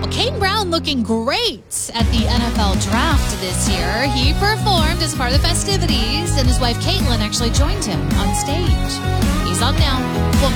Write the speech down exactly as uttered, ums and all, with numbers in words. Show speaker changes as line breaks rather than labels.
Kane Brown looking great at the N F L draft this year. He performed as part of the festivities, and his wife Caitlin actually joined him on stage. He's up now. We'll